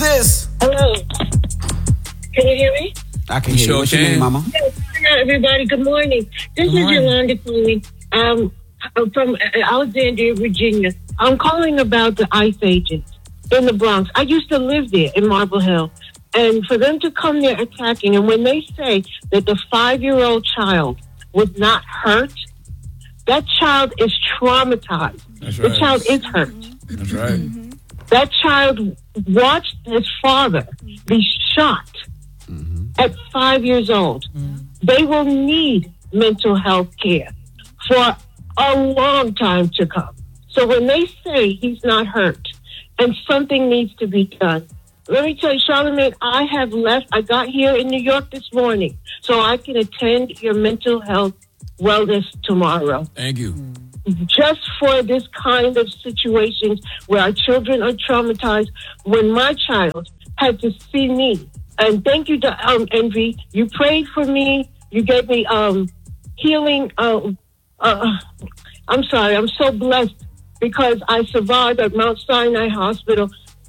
this? Hello. Can you hear me? I can hear you. What's your name, Mama? Yes, everybody. Good morning. This is Yolanda calling. From Alexandria, Virginia. I'm calling about the ICE agents in the Bronx. I used to live there in Marble Hill. And for them to come there attacking, and when they say that the 5-year-old child was not hurt, that child is traumatized. That's right. The child is hurt. That's right. That child watched his father be shot at 5 years old. They will need mental health care for a long time to come. So when they say he's not hurt and something needs to be done, let me tell you, Charlamagne, I have left. I got here in New York this morning so I can attend your mental health wellness tomorrow. Thank you. Just for this kind of situations where our children are traumatized. When my child had to see me, and thank you to Envy, you prayed for me, you gave me healing. I'm sorry, I'm so blessed because I survived at Mount Sinai Hospital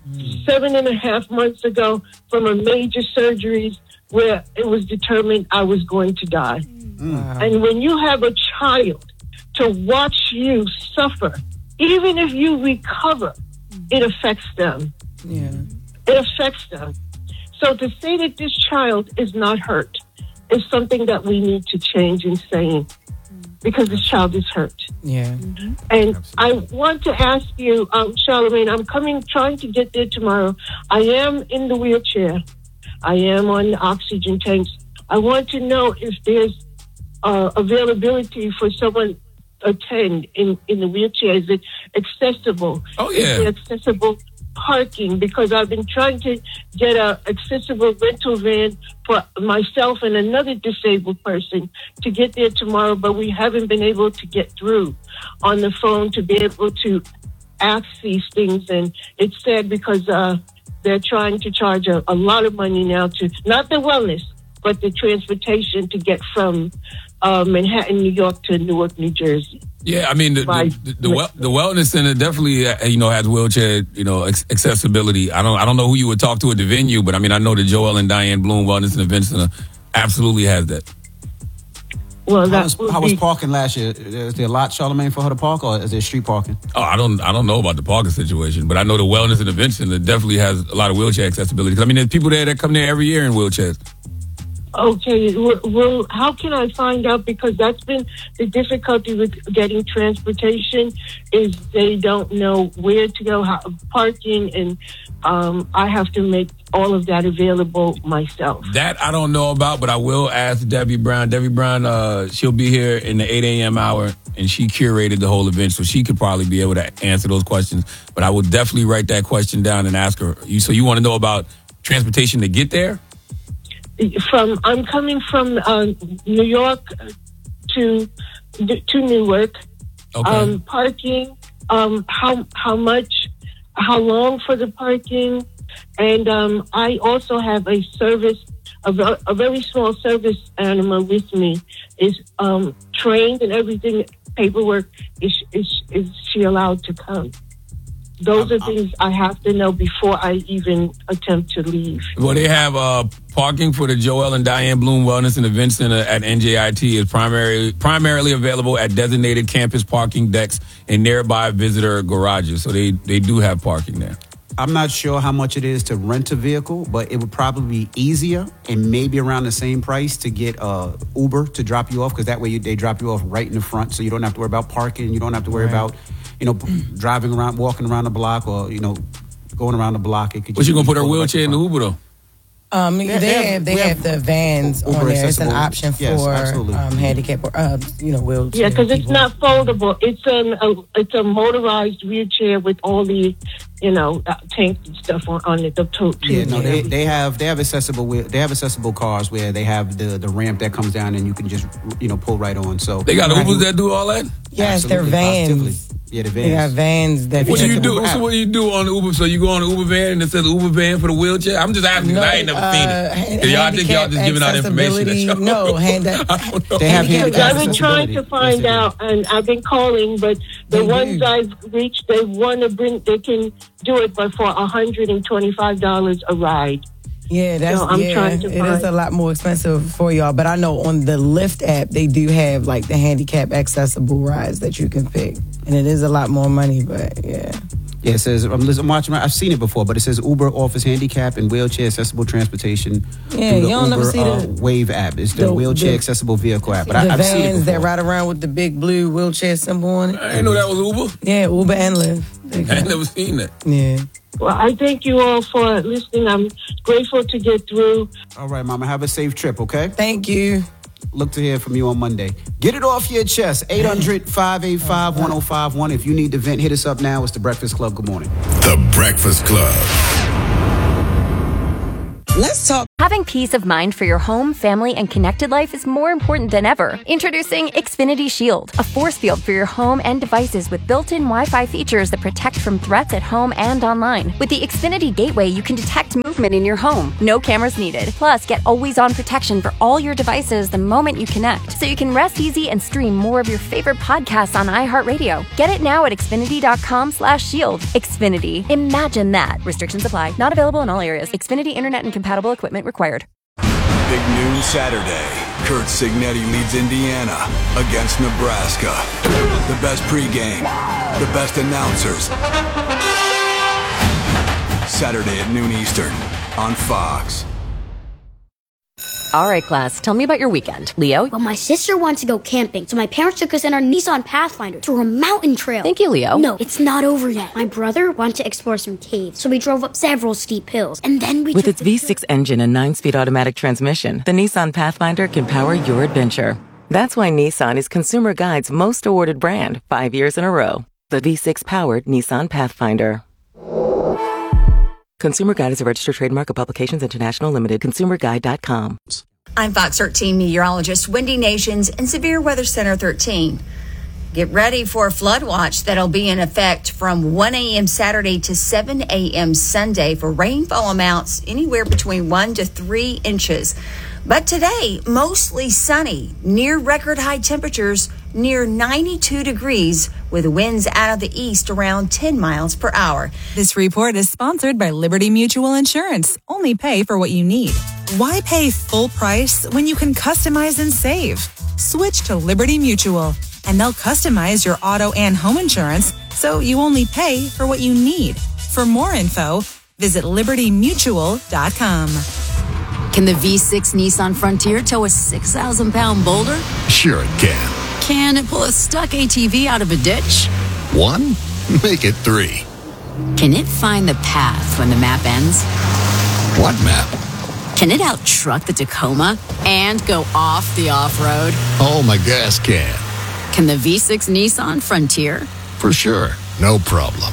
7.5 months ago from a major surgeries where it was determined I was going to die. Wow. And when you have a child to watch you suffer, even if you recover, it affects them. Yeah. It affects them. So to say that this child is not hurt is something that we need to change in saying, because this child is hurt. Yeah. And I want to ask you, Charlamagne, I'm trying to get there tomorrow. I am in the wheelchair. I am on the oxygen tanks. I want to know if there's availability for someone to attend in the wheelchair. Is it accessible? Oh, yeah. Is it accessible parking? Because I've been trying to get a accessible rental van for myself and another disabled person to get there tomorrow, but we haven't been able to get through on the phone to be able to ask these things. And it's sad because they're trying to charge a lot of money now to, not the wellness, but the transportation to get from Manhattan, New York to Newark, New Jersey. Yeah, I mean, the wellness center definitely, has wheelchair, accessibility. I don't know who you would talk to at the venue, but I mean, I know the Joel and Diane Bloom Wellness and Event Center absolutely has that. Well, how was parking last year? Is there a lot, Charlamagne, for her to park, or is there street parking? Oh, I don't know about the parking situation, but I know the Wellness and Event Center definitely has a lot of wheelchair accessibility. 'Cause, I mean, there's people there that come there every year in wheelchairs. Okay, well, how can I find out? Because that's been the difficulty with getting transportation is they don't know where to go, how parking, and I have to make all of that available myself. That I don't know about, but I will ask Debbie Brown. Debbie Brown, she'll be here in the 8 a.m. hour, and she curated the whole event, so she could probably be able to answer those questions. But I will definitely write that question down and ask her. So you want to know about transportation to get there? I'm coming from New York to Newark. Okay. Parking. How much? How long for the parking? And I also have a service, a very small service animal with me. Is trained and everything. Paperwork. Is she allowed to come? Those are things I have to know before I even attempt to leave. Well, they have parking for the Joel and Diane Bloom Wellness and Event Center at NJIT is primarily available at designated campus parking decks and nearby visitor garages. So they do have parking there. I'm not sure how much it is to rent a vehicle, but it would probably be easier and maybe around the same price to get Uber to drop you off, because that way they drop you off right in the front, so you don't have to worry about parking. You don't have to worry about driving around, walking around the block, or going around the block. But you gonna put her wheelchair in the Uber though? They have the vans Uber on there. It's an accessible. option for handicapped, wheelchair. Yeah, because it's people. not foldable. It's a motorized wheelchair with all the tanks and stuff on it. They have accessible cars where they have the ramp that comes down and you can just pull right on. So they got Ubers that do all that. Yes, Absolutely, they're vans. positively. Yeah, the vans. They got vans that. What do you do? So what do you do on the Uber? So you go on the Uber van and it says Uber van for the wheelchair? I'm just asking because I ain't never seen it. Y'all think y'all just giving out information? No, they have handicap I've been trying to find out, and I've been calling, but the ones I've reached, they want to bring. They can do it, but for $125 a ride. Yeah, that's it is a lot more expensive for y'all. But I know on the Lyft app they do have like the handicap accessible rides that you can pick, and it is a lot more money. But yeah, it says I'm watching. I've seen it before, but it says Uber offers handicap and wheelchair accessible transportation. Yeah, you don't ever see the Wave app. It's the wheelchair accessible vehicle app. But I've seen it before. That ride around with the big blue wheelchair symbol on it. I didn't know that was Uber. Yeah, Uber and Lyft. I ain't never seen that. Yeah. Well, I thank you all for listening. I'm grateful to get through. All right, Mama. Have a safe trip, okay? Thank you. Look to hear from you on Monday. Get it off your chest. 800-585-1051. If you need to vent, hit us up now. It's The Breakfast Club. Good morning. The Breakfast Club. Let's talk. Having peace of mind for your home, family, and connected life is more important than ever. Introducing Xfinity Shield, a force field for your home and devices with built-in Wi-Fi features that protect from threats at home and online. With the Xfinity Gateway, you can detect movement in your home. No cameras needed. Plus, get always-on protection for all your devices the moment you connect, so you can rest easy and stream more of your favorite podcasts on iHeartRadio. Get it now at Xfinity.com/shield. Xfinity. Imagine that. Restrictions apply. Not available in all areas. Xfinity Internet and compatible equipment required. Big noon Saturday. Curt Cignetti leads Indiana against Nebraska. The best pregame, the best announcers. Saturday at noon Eastern on Fox. All right, class, tell me about your weekend. Leo? Well, my sister wants to go camping, so my parents took us in our Nissan Pathfinder through a mountain trail. Thank you, Leo. No, it's not over yet. My brother wanted to explore some caves, so we drove up several steep hills, and then we With its V6 engine and 9-speed automatic transmission, the Nissan Pathfinder can power your adventure. That's why Nissan is Consumer Guide's most awarded brand 5 years in a row. The V6-powered Nissan Pathfinder. Consumer Guide is a registered trademark of Publications International Limited. ConsumerGuide.com. I'm Fox 13 meteorologist Wendy Nations in Severe Weather Center 13. Get ready for a flood watch that'll be in effect from 1 a.m. Saturday to 7 a.m. Sunday for rainfall amounts anywhere between 1 to 3 inches. But today, mostly sunny, near record high temperatures, near 92 degrees, with winds out of the east around 10 miles per hour. This report is sponsored by Liberty Mutual Insurance. Only pay for what you need. Why pay full price when you can customize and save? Switch to Liberty Mutual, and they'll customize your auto and home insurance so you only pay for what you need. For more info, visit libertymutual.com. Can the V6 Nissan Frontier tow a 6,000-pound boulder? Sure it can. Can it pull a stuck ATV out of a ditch? 1? Make it 3. Can it find the path when the map ends? What map? Can it out-truck the Tacoma and go off the off-road? Oh, my gas can. Can the V6 Nissan Frontier? For sure. No problem.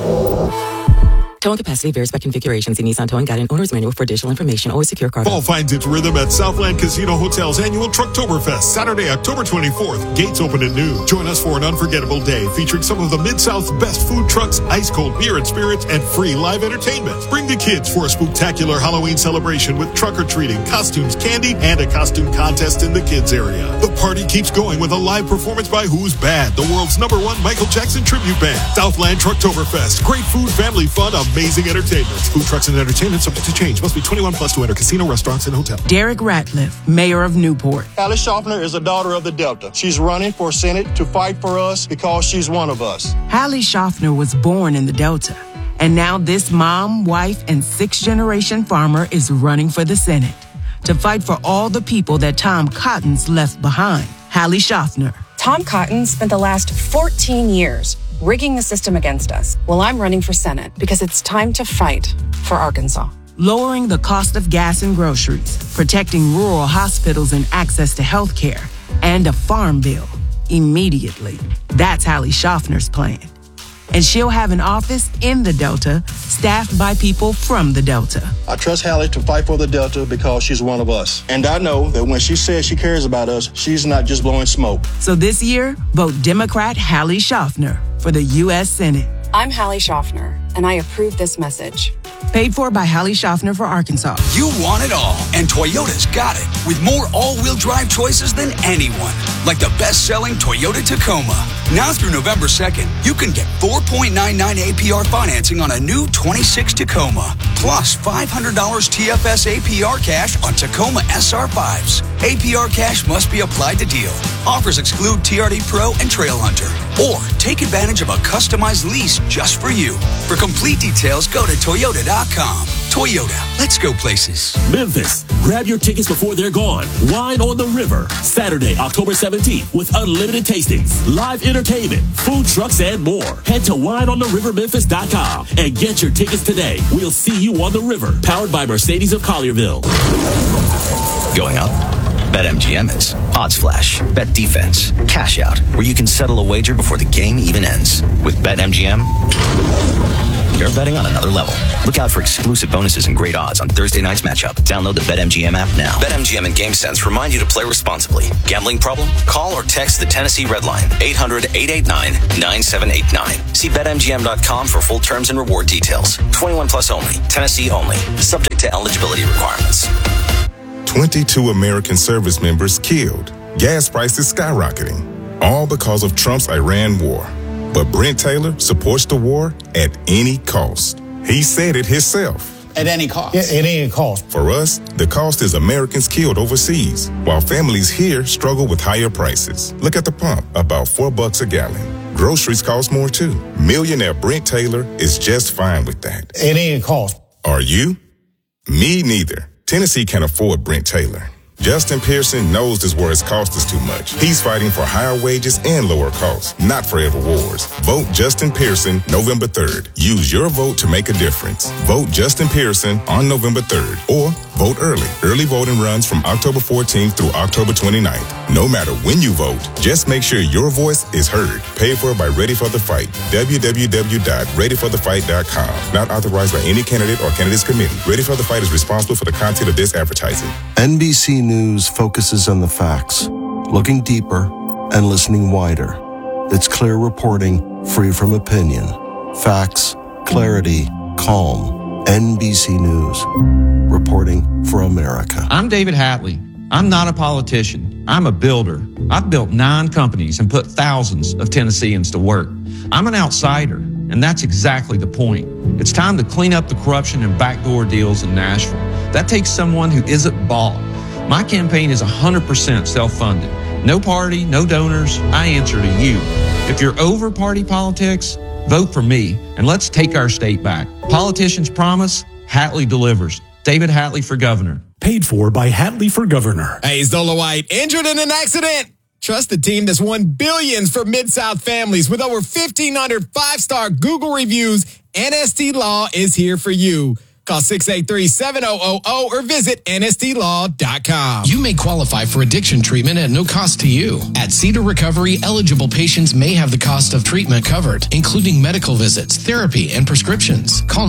Towing capacity varies by configuration. See Nissan Towing Guide and Owner's Manual for additional information. Always secure car. Fall finds its rhythm at Southland Casino Hotel's annual Trucktoberfest, Saturday, October 24th. Gates open at noon. Join us for an unforgettable day featuring some of the Mid-South's best food trucks, ice-cold beer and spirits, and free live entertainment. Bring the kids for a spectacular Halloween celebration with truck-or-treating, costumes, candy, and a costume contest in the kids area. The party keeps going with a live performance by Who's Bad, the world's #1 Michael Jackson tribute band. Southland Trucktoberfest. Great food, family fun, amazing entertainment. Food trucks and entertainment subject to change. Must be 21 plus to enter casino, restaurants, and hotel. Derek Ratliff, mayor of Newport. Hallie Schaffner is a daughter of the Delta. She's running for Senate to fight for us because she's one of us. Hallie Schaffner was born in the Delta. And now this mom, wife, and 6th-generation farmer is running for the Senate to fight for all the people that Tom Cotton's left behind. Hallie Schaffner. Tom Cotton spent the last 14 years rigging the system against us. Well, I'm running for Senate because it's time to fight for Arkansas. Lowering the cost of gas and groceries, protecting rural hospitals and access to health care, and a farm bill immediately. That's Hallie Schaffner's plan. And she'll have an office in the Delta, staffed by people from the Delta. I trust Hallie to fight for the Delta because she's one of us. And I know that when she says she cares about us, she's not just blowing smoke. So this year, vote Democrat Hallie Schaffner for the U.S. Senate. I'm Hallie Schaffner, and I approve this message. Paid for by Hallie Schaffner for Arkansas. You want it all, and Toyota's got it. With more all-wheel drive choices than anyone. Like the best-selling Toyota Tacoma. Now through November 2nd, you can get 4.99 APR financing on a new 26 Tacoma. Plus $500 TFS APR cash on Tacoma SR5s. APR cash must be applied to deal. Offers exclude TRD Pro and Trail Hunter. Or take advantage of a customized lease just for you. For complete details, go to Toyota.com. Toyota, let's go places. Memphis, grab your tickets before they're gone. Wine on the River, Saturday, October 17th, with unlimited tastings, live entertainment, food trucks, and more. Head to wineontherivermemphis.com and get your tickets today. We'll see you on the river, powered by Mercedes of Collierville. Going up? BetMGM is. Odds Flash, Bet Defense, Cash Out, where you can settle a wager before the game even ends. With BetMGM, you're betting on another level. Look out for exclusive bonuses and great odds on Thursday night's matchup. Download the BetMGM app now. BetMGM and GameSense remind you to play responsibly. Gambling problem? Call or text the Tennessee Red Line, 800-889-9789. See BetMGM.com for full terms and reward details. 21 plus only. Tennessee only. Subject to eligibility requirements. 22 American service members killed. Gas prices skyrocketing. All because of Trump's Iran war. But Brent Taylor supports the war at any cost. He said it himself. At any cost? Yeah, at any cost. For us, the cost is Americans killed overseas, while families here struggle with higher prices. Look at the pump, about $4 a gallon. Groceries cost more too. Millionaire Brent Taylor is just fine with that. At any cost. Are you? Me neither. Tennessee can afford Brent Taylor. Justin Pearson knows this war's cost is too much. He's fighting for higher wages and lower costs, not forever wars. Vote Justin Pearson November 3rd. Use your vote to make a difference. Vote Justin Pearson on November 3rd. Or vote early. Early voting runs from October 14th through October 29th. No matter when you vote, just make sure your voice is heard. Paid for by Ready for the Fight. www.readyforthefight.com. Not authorized by any candidate or candidates committee. Ready for the Fight is responsible for the content of this advertising. NBC News focuses on the facts, looking deeper and listening wider. It's clear reporting, free from opinion. Facts, clarity, calm. NBC News. Reporting for America. I'm David Hatley. I'm not a politician. I'm a builder. I've built 9 companies and put thousands of Tennesseans to work. I'm an outsider, and that's exactly the point. It's time to clean up the corruption and backdoor deals in Nashville. That takes someone who isn't bought. My campaign is 100% self-funded. No party, no donors. I answer to you. If you're over party politics, vote for me, and let's take our state back. Politicians promise, Hatley delivers. David Hatley for governor. Paid for by Hatley for governor. Hey, Zola White, injured in an accident. Trust the team that's won billions for Mid-South families. With over 1,500 five-star Google reviews, NST Law is here for you. Call 683-7000 or visit nstlaw.com. You may qualify for addiction treatment at no cost to you. At Cedar Recovery, eligible patients may have the cost of treatment covered, including medical visits, therapy, and prescriptions. Call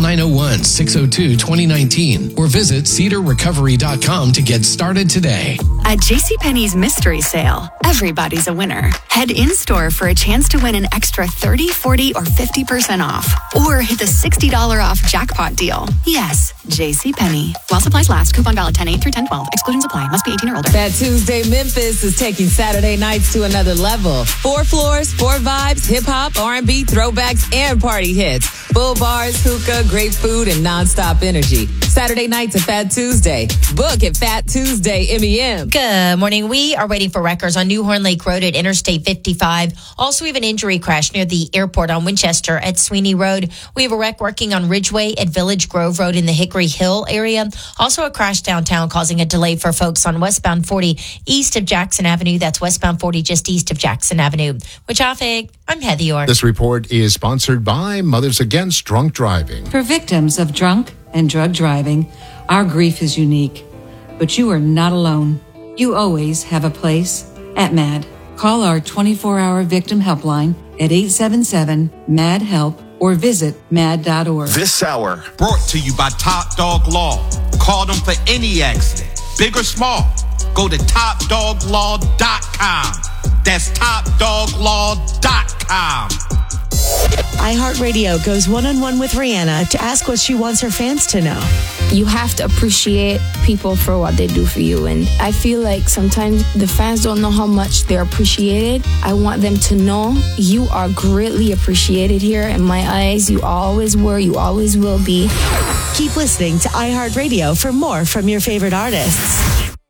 901-602-2019 or visit cedarrecovery.com to get started today. At JCPenney's Mystery Sale, everybody's a winner. Head in-store for a chance to win an extra 30, 40, or 50% off. Or hit the $60 off jackpot deal. Yes, JCPenney. While supplies last. Coupon valid 10/8 through 10/12. Exclusions apply. Must be 18 or older. Fat Tuesday Memphis is taking Saturday nights to another level. 4 floors, 4 vibes, hip-hop, R&B, throwbacks, and party hits. Full bars, hookah, great food, and nonstop energy. Saturday nights at Fat Tuesday. Book at Fat Tuesday MEM. Good morning. We are waiting for wreckers on New Horn Lake Road at Interstate 55. Also, we have an injury crash near the airport on Winchester at Sweeney Road. We have a wreck working on Ridgeway at Village Grove Road in the Hickory Hill area. Also, a crash downtown causing a delay for folks on westbound 40 east of Jackson Avenue. That's westbound 40 just east of Jackson Avenue. With traffic, I'm Heather York. This report is sponsored by Mothers Against Drunk Driving. For victims of drunk and drug driving, our grief is unique. But you are not alone. You always have a place at MAD. Call our 24-hour victim helpline at 877-MAD-HELP or visit mad.org. This hour brought to you by Top Dog Law. Call them for any accident, big or small. Go to topdoglaw.com. That's topdoglaw.com. iHeartRadio goes one-on-one with Rihanna to ask what she wants her fans to know. You have to appreciate people for what they do for you. And I feel like sometimes the fans don't know how much they're appreciated. I want them to know you are greatly appreciated here. In my eyes, you always were, you always will be. Keep listening to iHeartRadio for more from your favorite artists.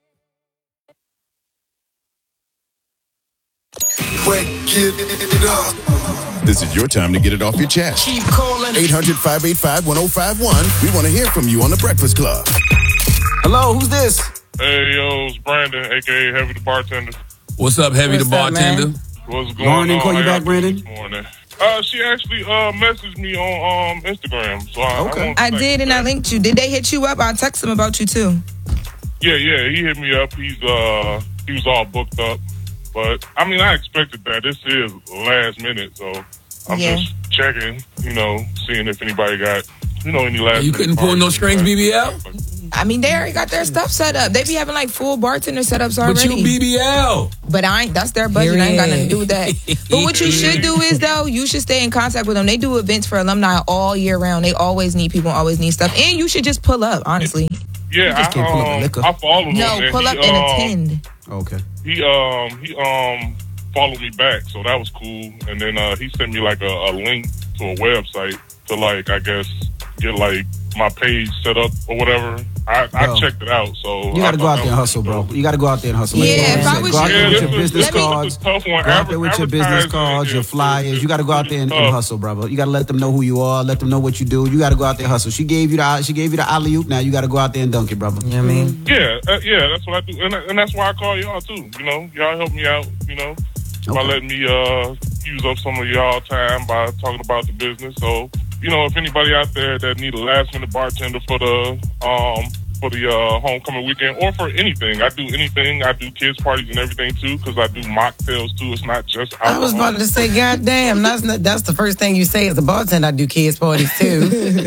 This is your time to get it off your chest. Keep calling. 800-585-1051. We want to hear from you on The Breakfast Club. Hello, who's this? Hey, yo, it's Brandon, a.k.a. Heavy the Bartender. What's up, Heavy the Bartender? What's going Lauren on? Call you back, Brandon? This morning. She actually messaged me on Instagram. So I did, and I linked you. Did they hit you up? I texted them about you, too. Yeah, he hit me up. He was all booked up. But, I mean, I expected that. This is last minute, so I'm just checking, seeing if anybody got, any last You couldn't pull no strings, BBL? I mean, they already got their stuff set up. They be having, full bartender setups already. But you BBL. But that's their budget. I ain't got nothing to do with that. But what you should do is, though, you should stay in contact with them. They do events for alumni all year round. They always need people, always need stuff. And you should just pull up, honestly. Yeah, I follow him. No, pull up and attend. Okay. He followed me back, so that was cool. And then he sent me a link to a website to I guess get my page set up or whatever. I checked it out, so you gotta go out there and hustle, bro. You gotta go out there and hustle. Yeah, if I was go out there with your business cards. Go out there with your business cards, your flyers. You gotta go out there and hustle, brother. You gotta let them know who you are, let them know what you do. You gotta go out there and hustle. She gave you the alley-oop. Now you gotta go out there and dunk it, brother. You know what I mean? Yeah, that's what I do, and that's why I call y'all too. Y'all help me out. By letting me use up some of y'all time by talking about the business. So, if anybody out there that need a last-minute bartender for the homecoming weekend or for anything, I do anything. I do kids parties and everything too, because I do mocktails too. It's not just alcohol. I was about to say, goddamn, that's the first thing you say as a bartender. I do kids parties too.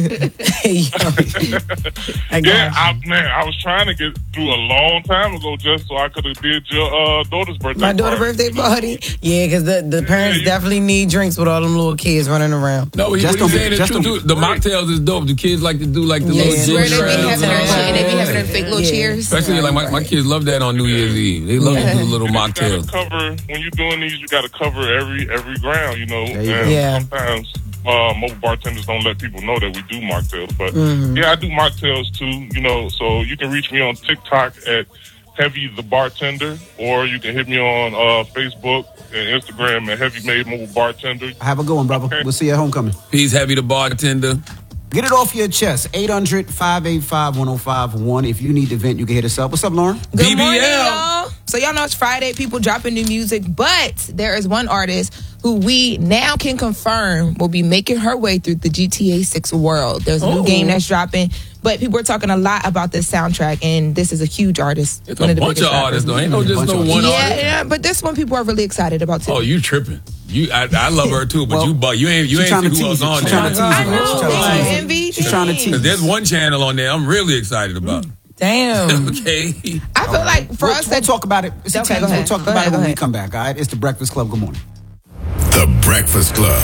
I was trying to get through a long time ago just so I could have did your daughter's birthday My daughter's birthday party? Yeah, because the parents definitely need drinks with all them little kids running around. No, what he's saying is true. The mocktails is dope. The kids like to do the little ginger ale. They be having their fake little cheers. Especially my kids love that on New Year's Eve. They love to do little mocktails. When you're doing these, you got to cover every ground, And sometimes mobile bartenders don't let people know that we do mocktails. But yeah, I do mocktails too, so you can reach me on TikTok at Heavy the Bartender, or you can hit me on Facebook and Instagram at Heavy Made Mobile Bartender. Have a good one, brother. Okay. We'll see you at homecoming. Peace, Heavy the Bartender. Get it off your chest. 800-585-1051. If you need to vent, you can hit us up. What's up, Lauren? Good morning, y'all. So y'all know it's Friday. People dropping new music. But there is one artist who we now can confirm will be making her way through the GTA 6 world. There's a new game that's dropping. But people are talking a lot about this soundtrack, and this is a huge artist. It's a bunch of artists, though. Ain't no just no one artist. Yeah, but this one people are really excited about, too. Oh, you tripping. I love her too, but you ain't see who else on there. She's trying to tease. There's one channel on there I'm really excited about. Damn. Okay. I feel like for us we'll talk about it. It's okay, we'll talk about it when we come back, all right? It's The Breakfast Club. Good morning. The Breakfast Club.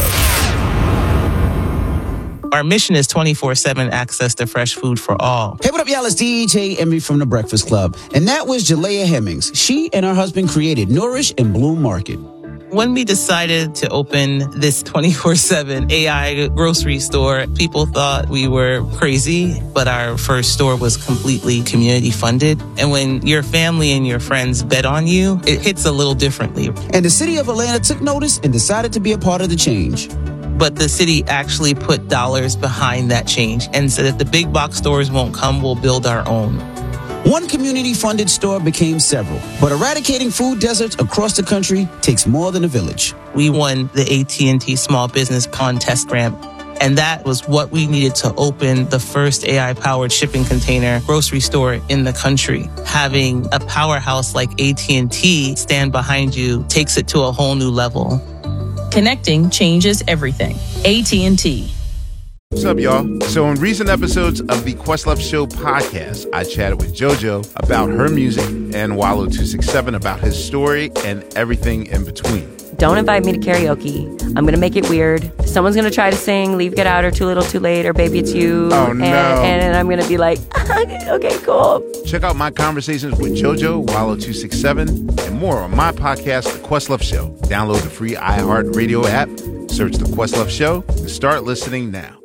Our mission is 24/7 access to fresh food for all. Hey, what up, y'all? It's DJ Envy from The Breakfast Club. And that was Jalea Hemmings. She and her husband created Nourish and Bloom Market. When we decided to open this 24/7 AI grocery store, people thought we were crazy, but our first store was completely community funded. And when your family and your friends bet on you, it hits a little differently. And the city of Atlanta took notice and decided to be a part of the change. But the city actually put dollars behind that change and said if the big box stores won't come, we'll build our own. One community-funded store became several, but eradicating food deserts across the country takes more than a village. We won the AT&T Small Business Pond Test Grant, And that was what we needed to open the first AI-powered shipping container grocery store in the country. Having a powerhouse like AT&T stand behind you takes it to a whole new level. Connecting changes everything. AT&T. What's up, y'all? So in recent episodes of the Questlove Show podcast, I chatted with JoJo about her music and Wallo267 about his story and everything in between. Don't invite me to karaoke. I'm going to make it weird. Someone's going to try to sing Leave, Get Out, or Too Little, Too Late, or Baby It's You. Oh, no. And I'm going to be like, okay, cool. Check out my conversations with JoJo, Wallo267, and more on my podcast, The Questlove Show. Download the free iHeartRadio app, search The Questlove Show, and start listening now.